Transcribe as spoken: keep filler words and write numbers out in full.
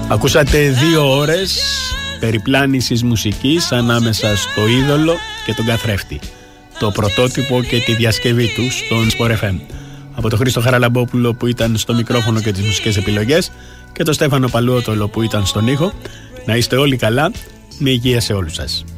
Ακούσατε δύο ώρες περιπλάνησης μουσικής ανάμεσα στο είδωλο και τον καθρέφτη, το πρωτότυπο και τη διασκευή του στον Sport εφ εμ. Από τον Χρήστο Χαραλαμπόπουλο που ήταν στο μικρόφωνο και τις μουσικές επιλογές και τον Στέφανο Παλουότολο που ήταν στον ήχο. Να είστε όλοι καλά, με υγεία σε όλους σας.